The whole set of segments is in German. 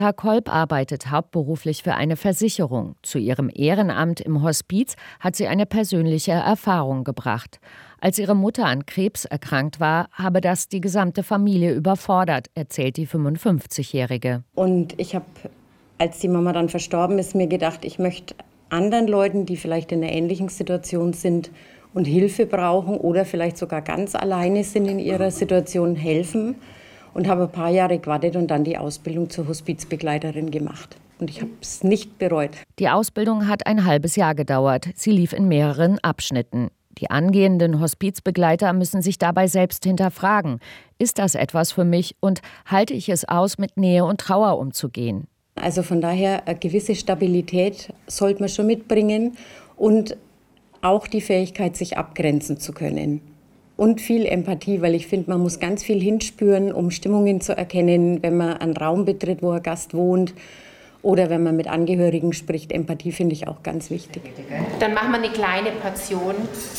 Herr Kolb arbeitet hauptberuflich für eine Versicherung. Zu ihrem Ehrenamt im Hospiz hat sie eine persönliche Erfahrung gebracht. Als ihre Mutter an Krebs erkrankt war, habe das die gesamte Familie überfordert, erzählt die 55-Jährige. Und ich habe, als die Mama dann verstorben ist, mir gedacht, ich möchte anderen Leuten, die vielleicht in einer ähnlichen Situation sind und Hilfe brauchen oder vielleicht sogar ganz alleine sind in ihrer Situation, helfen. Und habe ein paar Jahre gewartet und dann die Ausbildung zur Hospizbegleiterin gemacht. Und ich habe es nicht bereut. Die Ausbildung hat ein halbes Jahr gedauert. Sie lief in mehreren Abschnitten. Die angehenden Hospizbegleiter müssen sich dabei selbst hinterfragen. Ist das etwas für mich und halte ich es aus, mit Nähe und Trauer umzugehen? Also von daher, eine gewisse Stabilität sollte man schon mitbringen und auch die Fähigkeit, sich abgrenzen zu können. Und viel Empathie, weil ich finde, man muss ganz viel hinspüren, um Stimmungen zu erkennen, wenn man einen Raum betritt, wo ein Gast wohnt oder wenn man mit Angehörigen spricht. Empathie finde ich auch ganz wichtig. Dann machen wir eine kleine Portion.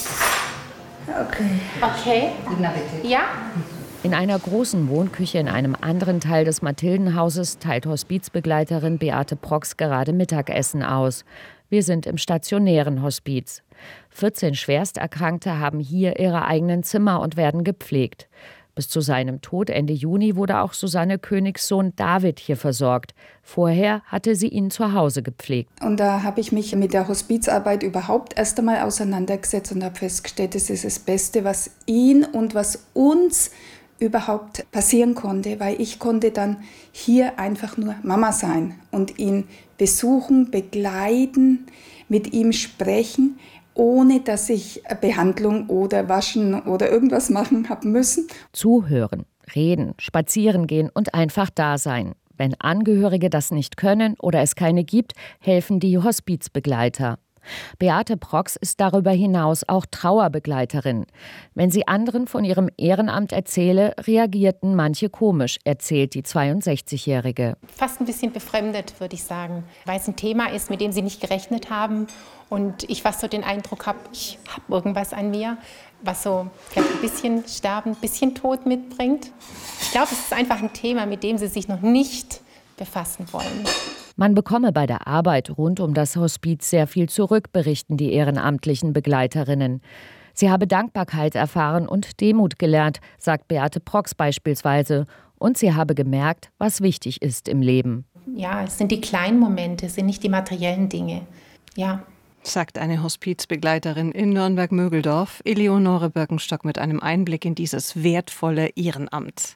Okay. Okay? Guten Appetit. Ja? In einer großen Wohnküche in einem anderen Teil des Mathildenhauses teilt Hospizbegleiterin Beate Prox gerade Mittagessen aus. Wir sind im stationären Hospiz. 14 Schwersterkrankte haben hier ihre eigenen Zimmer und werden gepflegt. Bis zu seinem Tod Ende Juni wurde auch Susanne Königs Sohn David hier versorgt. Vorher hatte sie ihn zu Hause gepflegt. Und da habe ich mich mit der Hospizarbeit überhaupt erst einmal auseinandergesetzt und habe festgestellt, das ist das Beste, was ihn und was uns überhaupt passieren konnte, weil ich konnte dann hier einfach nur Mama sein und ihn besuchen, begleiten, mit ihm sprechen, ohne dass ich Behandlung oder Waschen oder irgendwas machen habe müssen. Zuhören, reden, spazieren gehen und einfach da sein. Wenn Angehörige das nicht können oder es keine gibt, helfen die Hospizbegleiter. Beate Prox ist darüber hinaus auch Trauerbegleiterin. Wenn sie anderen von ihrem Ehrenamt erzähle, reagierten manche komisch, erzählt die 62-Jährige. Fast ein bisschen befremdet, würde ich sagen, weil es ein Thema ist, mit dem sie nicht gerechnet haben. Und ich fast so den Eindruck habe, ich habe irgendwas an mir, was so vielleicht ein bisschen Sterben, ein bisschen Tod mitbringt. Ich glaube, es ist einfach ein Thema, mit dem sie sich noch nicht befassen wollen. Man bekomme bei der Arbeit rund um das Hospiz sehr viel zurück, berichten die ehrenamtlichen Begleiterinnen. Sie habe Dankbarkeit erfahren und Demut gelernt, sagt Beate Prox beispielsweise. Und sie habe gemerkt, was wichtig ist im Leben. Ja, es sind die kleinen Momente, es sind nicht die materiellen Dinge. Ja. Sagt eine Hospizbegleiterin in Nürnberg-Mögeldorf, Eleonore Birkenstock, mit einem Einblick in dieses wertvolle Ehrenamt.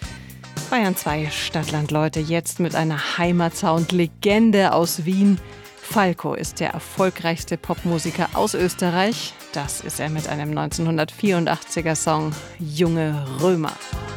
Bayern 2 Stadtland-Leute jetzt mit einer Heimatsound-Legende aus Wien. Falco ist der erfolgreichste Popmusiker aus Österreich. Das ist er mit einem 1984er Song Junge Römer.